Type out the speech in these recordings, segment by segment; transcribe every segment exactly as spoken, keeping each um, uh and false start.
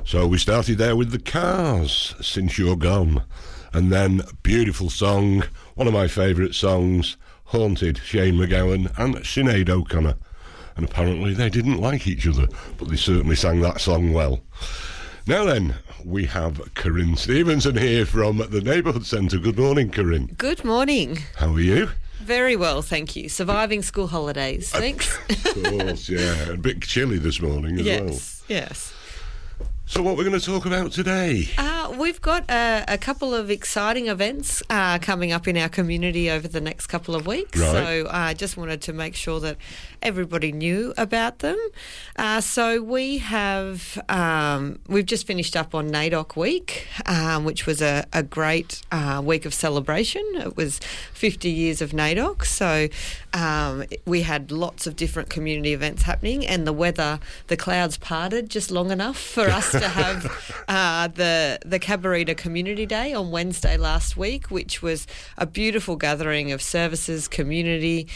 So we started there with the Cars, Since You're Gone, and then beautiful song, one of my favourite songs, Haunted, Shane MacGowan and Sinead O'Connor. And apparently they didn't like each other, but they certainly sang that song well. Now then, we have Corinne Stevenson here from the Neighbourhood Centre. Good morning, Corinne. Good morning. How are you? Very well, thank you. Surviving school holidays, thanks. Of course, yeah. A bit chilly this morning as yes, well. Yes, yes. So what we're going to talk about today? Uh, we've got a, a couple of exciting events uh, coming up in our community over the next couple of weeks. Right. So I uh, just wanted to make sure that everybody knew about them. Uh, so we have, um, we've just finished up on NAIDOC Week, um, which was a, a great uh, week of celebration. It was fifty years of NAIDOC. So um, we had lots of different community events happening, and the weather, the clouds parted just long enough for us to have uh, the the Cabarita Community Day on Wednesday last week, which was a beautiful gathering of services, community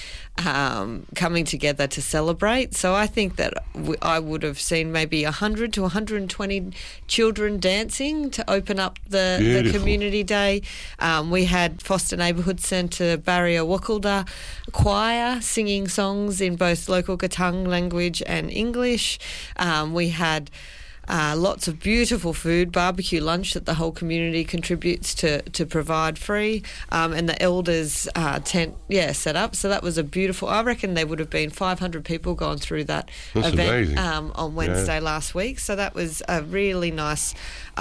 um, coming together to celebrate. So I think that w- I would have seen maybe one hundred to one hundred twenty children dancing to open up the, the Community Day. Um, we had Foster Neighbourhood Centre Barrier Wakulda Choir singing songs in both local Gatung language and English. Um, we had Uh, lots of beautiful food, barbecue lunch that the whole community contributes to, to provide free, um, and the elders' uh, tent, yeah, set up. So that was a beautiful, I reckon there would have been five hundred people going through that That's event um, on Wednesday yeah. last week. So that was a really nice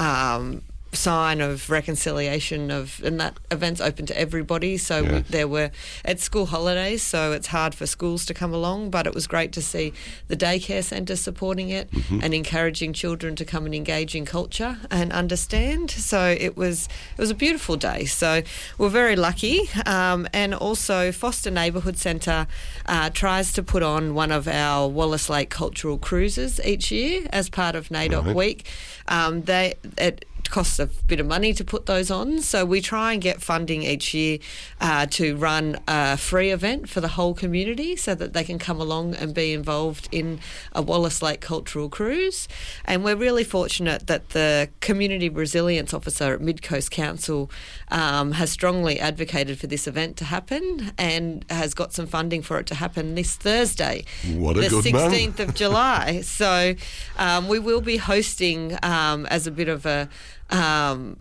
um sign of reconciliation of, and that event's open to everybody. So yes. we, there were, it's school holidays, so it's hard for schools to come along, but it was great to see the daycare centre supporting it mm-hmm. and encouraging children to come and engage in culture and understand. So it was it was a beautiful day. So we're very lucky. Um, and also Foster Neighbourhood Centre uh, tries to put on one of our Wallace Lake cultural cruises each year as part of NAIDOC Right. Week. Um, they it costs a bit of money to put those on, so we try and get funding each year uh, to run a free event for the whole community so that they can come along and be involved in a Wallace Lake cultural cruise. And we're really fortunate that the Community Resilience Officer at Mid Coast Council um, has strongly advocated for this event to happen and has got some funding for it to happen this Thursday, what a the good sixteenth man. of July. So um, we will be hosting um, as a bit of a Um,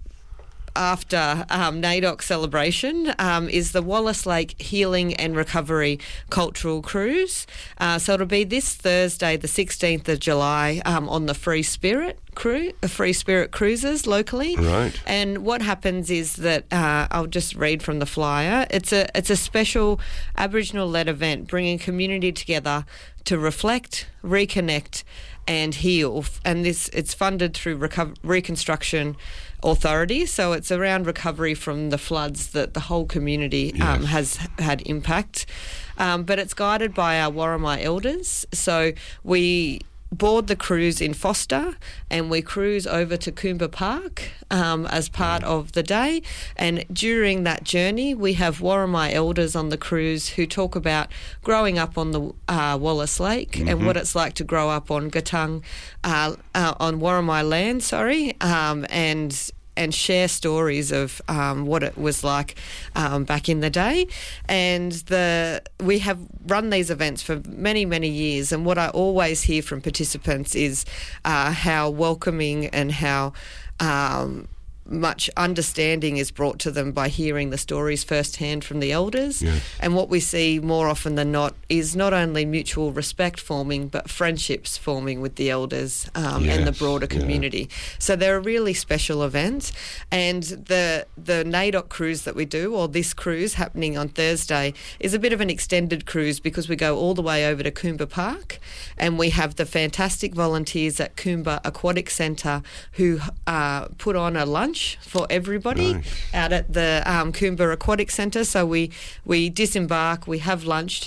after um, NAIDOC celebration um, is the Wallace Lake Healing and Recovery Cultural Cruise. Uh, so it'll be this Thursday, the sixteenth of July, um, on the Free Spirit Cru- uh, Free Spirit Cruises locally. Right. And what happens is that uh, I'll just read from the flyer. It's a it's a special Aboriginal-led event bringing community together to reflect, reconnect, and heal. And this it's funded through Reco- Reconstruction Authority, so it's around recovery from the floods that the whole community um, Yes. has had impact. Um, but it's guided by our Warramai elders. So we board the cruise in Foster and we cruise over to Coomba Park um, as part of the day, and during that journey we have Warramai elders on the cruise who talk about growing up on the uh, Wallace Lake mm-hmm. and what it's like to grow up on Gatung uh, uh, on Warramai land sorry um, and and share stories of um, what it was like um, back in the day. And the we have run these events for many, many years, and what I always hear from participants is uh, how welcoming and how um, much understanding is brought to them by hearing the stories firsthand from the elders. Yes. And what we see more often than not is not only mutual respect forming, but friendships forming with the elders um, yes. and the broader community. Yeah. So they're a really special event. And the the NAIDOC cruise that we do, or this cruise happening on Thursday, is a bit of an extended cruise because we go all the way over to Coomba Park, and we have the fantastic volunteers at Coomba Aquatic Centre who uh, put on a lunch for everybody nice. out at the um, Coomba Aquatic Centre. So we we disembark, we have lunch together,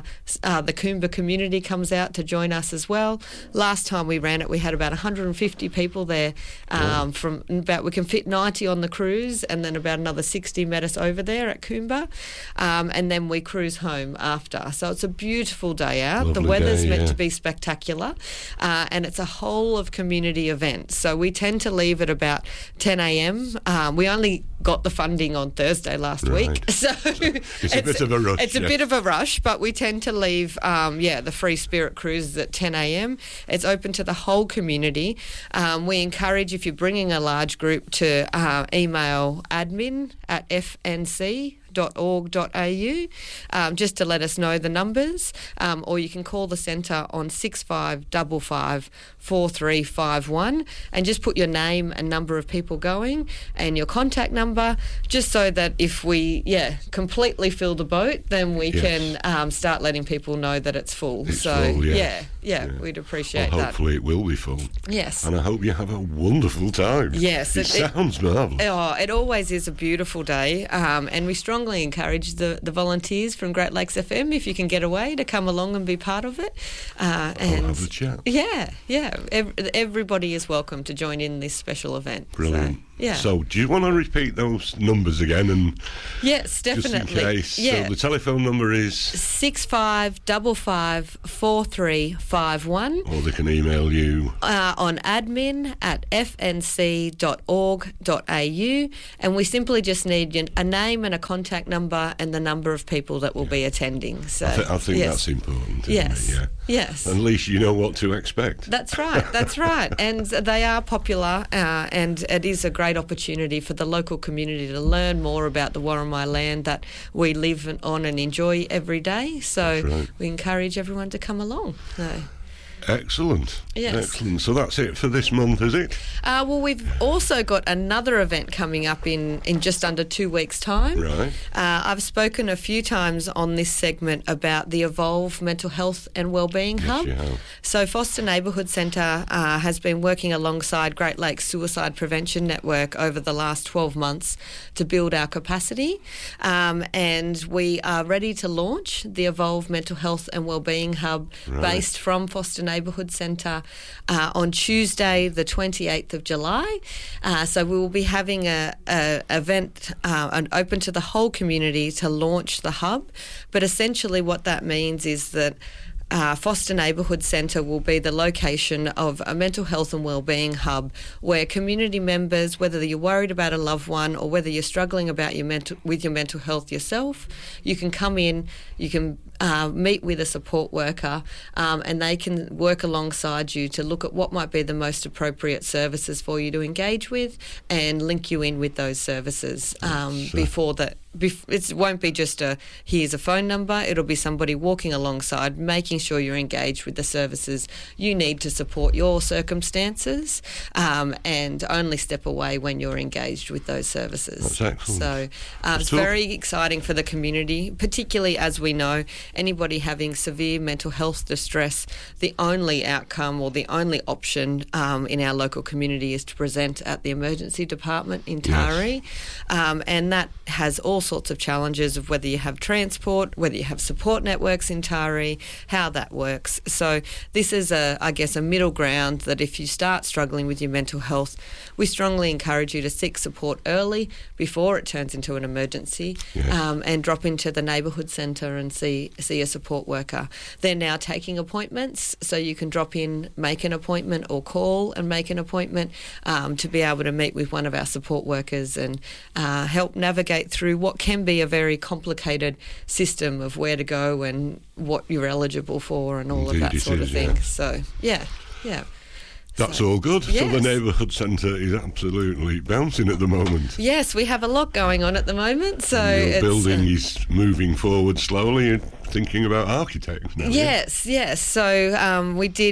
uh, the Coomba community comes out to join us as well. Last time we ran it, we had about one hundred fifty people there. Um, from about we can fit ninety on the cruise, and then about another sixty met us over there at Coomba, um, and then we cruise home after. So it's a beautiful day out. Lovely the weather's day, meant yeah. to be spectacular, uh, and it's a whole of community event. So we tend to leave at about ten a.m. Um, we only got the funding on Thursday last Right. week, so It's a bit of a rush, It's a yeah. bit of a rush, but we tend to leave, um, yeah, the Free Spirit cruises at ten a.m. It's open to the whole community. Um, we encourage, if you're bringing a large group, to uh, email admin at f n c dot org dot a u um, just to let us know the numbers, um, or you can call the centre on six five five five four three five one and just put your name and number of people going and your contact number, just so that if we yeah completely fill the boat, then we Yes. can um, start letting people know that it's full. It's so full, yeah. yeah, yeah, Yeah. we'd Well, appreciate that. hopefully it will be full. Yes. And I hope you have a wonderful time. Yes, It, it- it- sounds marvellous. Oh, it always is a beautiful day, um, and we strongly encourage the, the volunteers from Great Lakes F M, if you can get away, to come along and be part of it. Uh, and have a chat. Yeah, yeah. Ev- everybody is welcome to join in this special event. Brilliant. So, yeah. So, do you want to repeat those numbers again? And yes, just definitely. in case. Yeah. So, the telephone number is, Six five five five four three five one. or they can email you. Uh, on admin at f n c dot org dot a u, and we simply just need your- a name and a contact number and the number of people that will be attending. So I, th- I think yes. that's important. Isn't Yes. It? Yeah. Yes. At least you know what to expect. That's right. That's right. And they are popular, uh, and it is a great opportunity for the local community to learn more about the Warramai land that we live on and enjoy every day. So That's right. we encourage everyone to come along. So. Excellent. Yes. Excellent. So that's it for this month, is it? Uh, well, we've also got another event coming up in, in just under two weeks' time. Right. Uh, I've spoken a few times on this segment about the Evolve Mental Health and Wellbeing Yes, Hub. you have. So Foster Neighbourhood Centre uh, has been working alongside Great Lakes Suicide Prevention Network over the last twelve months to build our capacity, um, and we are ready to launch the Evolve Mental Health and Wellbeing Hub Right. based from Foster Neighbourhood Centre uh, on Tuesday the twenty-eighth of July. Uh, so we will be having a, a event uh, and open to the whole community to launch the hub, but essentially what that means is that Uh, Foster Neighbourhood Centre will be the location of a mental health and wellbeing hub where community members, whether you're worried about a loved one or whether you're struggling about your mental with your mental health yourself, you can come in, you can uh, meet with a support worker, um, and they can work alongside you to look at what might be the most appropriate services for you to engage with and link you in with those services um, Yes, uh, before that. Bef- it won't be just a here's a phone number. It'll be somebody walking alongside, making sure you're engaged with the services you need to support your circumstances, um, and only step away when you're engaged with those services. That's excellent. So uh, it's So- very exciting for the community, particularly as we know anybody having severe mental health distress, the only outcome or the only option um, in our local community is to present at the emergency department in Taree, um, and that has all sorts of challenges of whether you have transport, whether you have support networks in Taree, how that works. So this is a, I guess, a middle ground that if you start struggling with your mental health, we strongly encourage you to seek support early before it turns into an emergency, Yes. um, and drop into the neighbourhood centre and see see a support worker. They're now taking appointments, so you can drop in, make an appointment, or call and make an appointment um, to be able to meet with one of our support workers and uh, help navigate through what can be a very complicated system of where to go and what you're eligible for and all Indeed of that it sort is, of thing. yeah. So, yeah, yeah. That's So- all good. So the Yes. neighbourhood centre is absolutely bouncing at the moment. Yes, we have a lot going on at the moment. So Your it's, building uh, is moving forward slowly. You're thinking about architects now. yeah? Yes, yes. So um, we did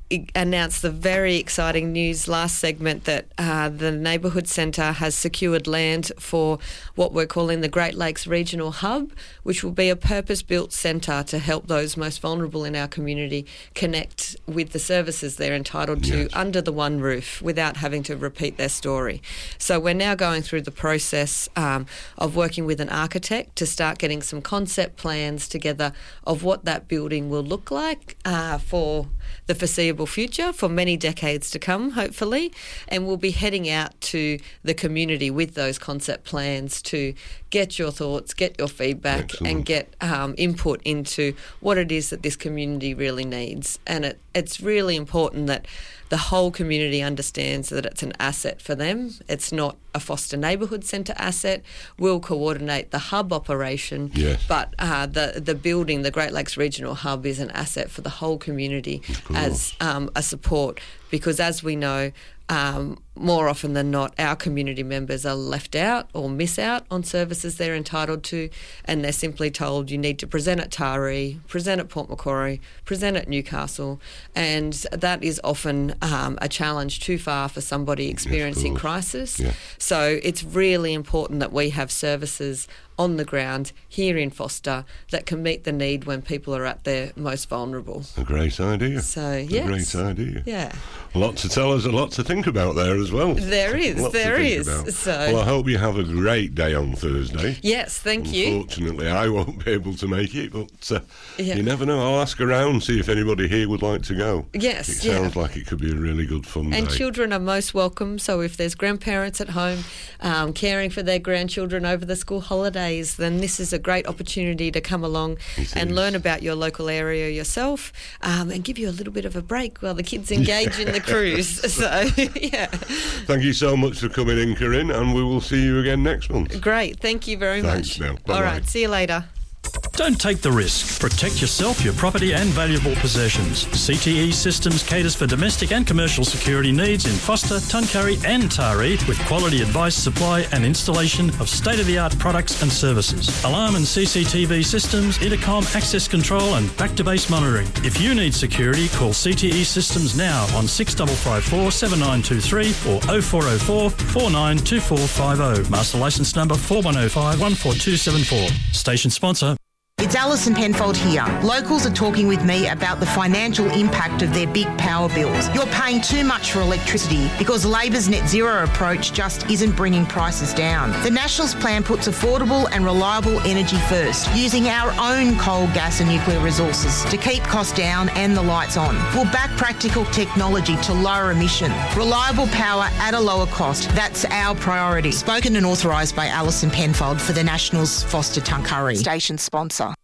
announced the very exciting news last segment that uh, the Neighbourhood Centre has secured land for what we're calling the Great Lakes Regional Hub, which will be a purpose-built centre to help those most vulnerable in our community connect with the services they're entitled to Yes. under the one roof without having to repeat their story. So we're now going through the process um, of working with an architect to start getting some concept plans together of what that building will look like uh, for the foreseeable future, for many decades to come, hopefully. And we'll be heading out to the community with those concept plans to get your thoughts, get your feedback, Excellent. and get um, input into what it is that this community really needs. And it, it's really important that the whole community understands that it's an asset for them. It's not a Foster Neighbourhood Centre asset. We'll coordinate the hub operation, Yes. but uh, the the building, the Great Lakes Regional Hub, is an asset for the whole community as um, a support, because as we know, Um, more often than not, our community members are left out or miss out on services they're entitled to, and they're simply told you need to present at Taree, present at Port Macquarie, present at Newcastle, and that is often um, a challenge too far for somebody experiencing course. crisis. Yeah. So it's really important that we have services on the ground here in Foster that can meet the need when people are at their most vulnerable. A great idea. So, A yes. great idea. Yeah. A lot to tell us, a lot to think about there as well. There is, Lots to there think is. about. So- Well, I hope you have a great day on Thursday. Yes, thank you. Unfortunately, I won't be able to make it, but uh, Yeah. you never know. I'll ask around, see if anybody here would like to go. Yes, It yeah. sounds like it could be a really good fun And day. children are most welcome. So if there's grandparents at home um, caring for their grandchildren over the school holidays, then this is a great opportunity to come along It and is. learn about your local area yourself, um, and give you a little bit of a break while the kids engage in the cruise. So, yeah. Thank you so much for coming in, Corinne, and we will see you again next month. Great. Thank you very Thanks much. now. All Bye-bye. right. See you later. Don't take the risk. Protect yourself, your property and valuable possessions. C T E Systems caters for domestic and commercial security needs in Foster, Tuncurry and Taree, with quality advice, supply and installation of state-of-the-art products and services. Alarm and C C T V systems, intercom, access control and back-to-base monitoring. If you need security, call C T E Systems now on six five five four, seven nine two three or oh four oh four, four nine two four five oh. Master licence number four one oh five, one four two seven four. Station sponsor. It's Alison Penfold here. Locals are talking with me about the financial impact of their big power bills. You're paying too much for electricity because Labor's net zero approach just isn't bringing prices down. The Nationals plan puts affordable and reliable energy first, using our own coal, gas and nuclear resources to keep costs down and the lights on. We'll back practical technology to lower emission. Reliable power at a lower cost. That's our priority. Spoken and authorised by Alison Penfold for the Nationals, Foster Tuncurry. Station sponsor.